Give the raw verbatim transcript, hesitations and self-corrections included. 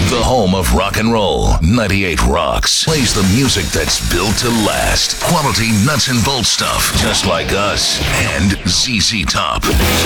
The home of rock and roll, ninety-eight Rocks, plays the music that's built to last. Quality nuts and bolts stuff, just like us, and Z Z Top.